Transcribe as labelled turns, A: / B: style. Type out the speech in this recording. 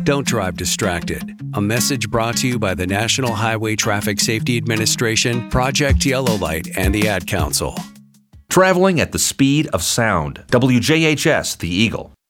A: Don't drive distracted. A message brought to you by the National Highway Traffic Safety Administration, Project Yellow Light, and the Ad Council.
B: Traveling at the speed of sound. WJHS, The Eagle.